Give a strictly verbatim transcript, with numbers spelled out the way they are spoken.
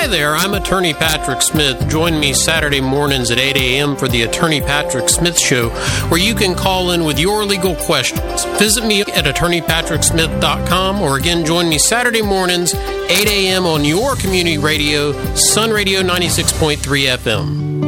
Hi there, I'm Attorney Patrick Smith. Join me Saturday mornings at eight a.m. for the Attorney Patrick Smith Show, where you can call in with your legal questions. Visit me at attorney patrick smith dot com, or again, join me Saturday mornings, eight a.m. on your community radio, Sun Radio ninety-six point three F M.